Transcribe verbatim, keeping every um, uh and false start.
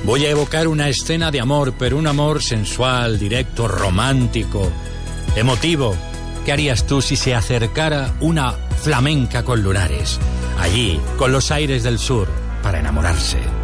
Voy a evocar una escena de amor, pero un amor sensual, directo, romántico, emotivo. ¿Qué harías tú si se acercara una flamenca con lunares? Allí, con los aires del sur, para enamorarse.